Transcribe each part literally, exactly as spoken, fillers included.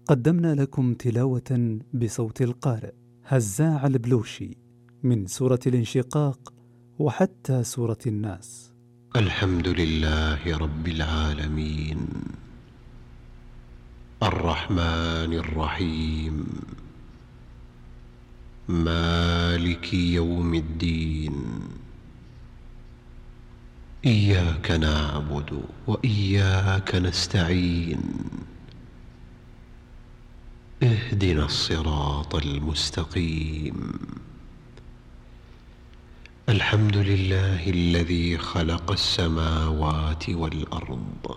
قدمنا لكم تلاوة بصوت القارئ هزاع البلوشي من سورة الانشقاق وحتى سورة الناس. الحمد لله رب العالمين، الرحمن الرحيم، مالك يوم الدين. إياك نعبد وإياك نستعين، اهدنا الصراط المستقيم. الحمد لله الذي خلق السماوات والأرض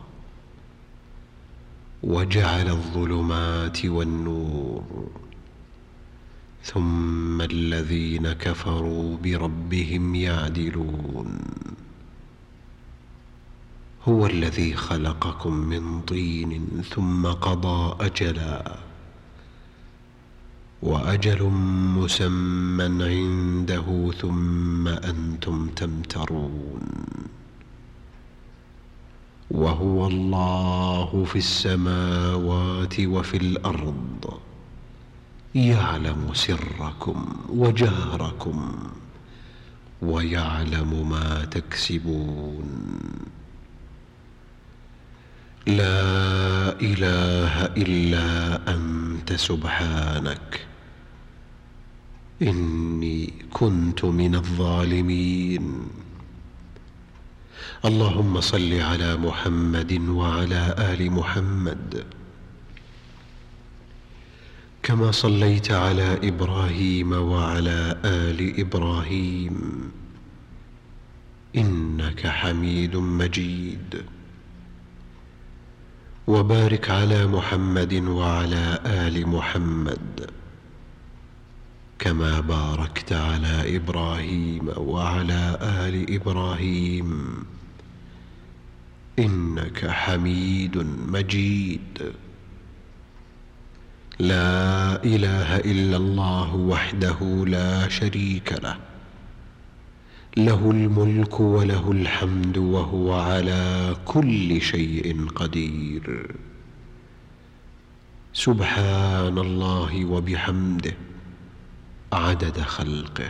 وجعل الظلمات والنور، ثم الذين كفروا بربهم يعدلون. هو الذي خلقكم من طين ثم قضى أجلا، وأجل مسمى عنده ثم أنتم تمترون. وهو الله في السماوات وفي الأرض، يعلم سركم وجهركم ويعلم ما تكسبون. لا إله إلا أنت سبحانك إني كنت من الظالمين. اللهم صل على محمد وعلى آل محمد كما صليت على إبراهيم وعلى آل إبراهيم إنك حميد مجيد. وبارك على محمد وعلى آل محمد كما باركت على إبراهيم وعلى آل إبراهيم إنك حميد مجيد. لا إله إلا الله وحده لا شريك له، له الملك وله الحمد وهو على كل شيء قدير. سبحان الله وبحمده عدد خلقه،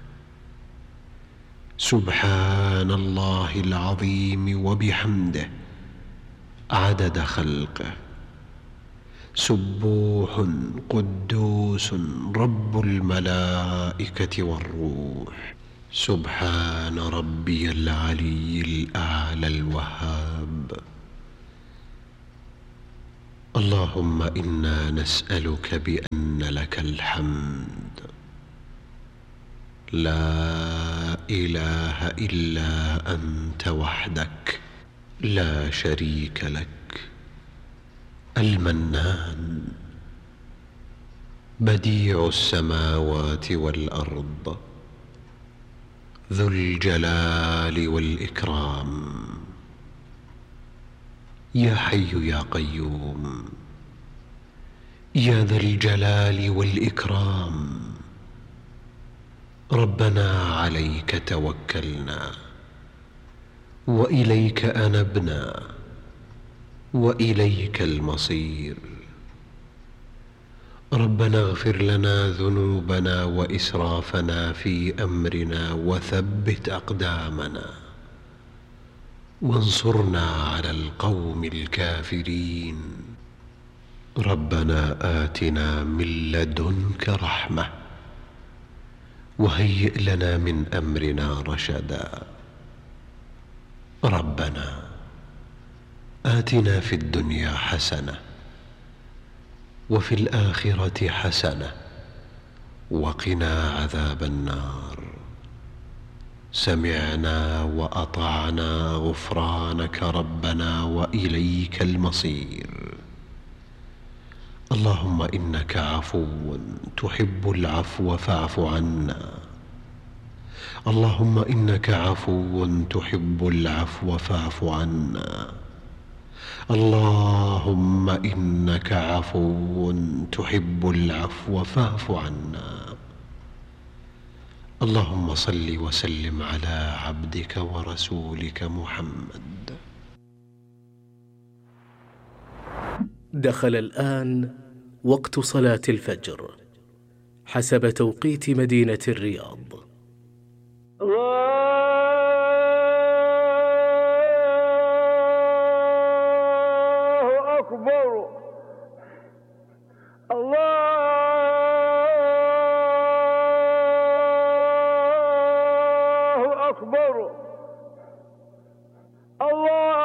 سبحان الله العظيم وبحمده عدد خلقه. سبوح قدوس رب الملائكة والروح. سبحان ربي العلي الأعلى الوهاب. اللهم إنا نسألك بأن لك الحمد، لا إله إلا أنت وحدك لا شريك لك، المنان، بديع السماوات والأرض، ذو الجلال والإكرام. يا حي يا قيوم، يا ذا الجلال والإكرام. ربنا عليك توكلنا وإليك أنبنا وإليك المصير. ربنا اغفر لنا ذنوبنا وإسرافنا في أمرنا وثبت أقدامنا وانصرنا على القوم الكافرين. ربنا آتنا من لدنك رحمة وهيئ لنا من أمرنا رشدا. ربنا آتنا في الدنيا حسنة وفي الآخرة حسنة وقنا عذاب النار. سمعنا وأطعنا غفرانك ربنا وإليك المصير. اللهم إنك عفو تحب العفو فاعف عنا. اللهم إنك عفو تحب العفو فاعف عنا. اللهم إنك عفو تحب العفو فاعف عنا. اللهم صل وسلم على عبدك ورسولك محمد. دخل الآن وقت صلاة الفجر حسب توقيت مدينة الرياض. الله أكبر. الله أكبر. الله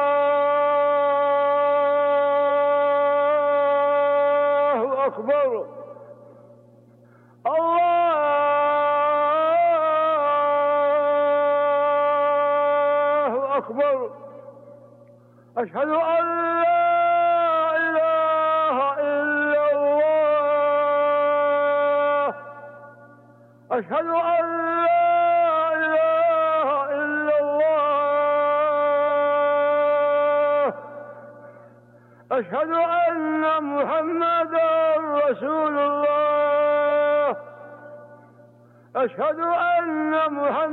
أكبر. الله أكبر. أشهد أن لا إله إلا الله. أشهد أن لا إله إلا الله. أشهد أن محمدا رسول الله. أشهد أن محمدا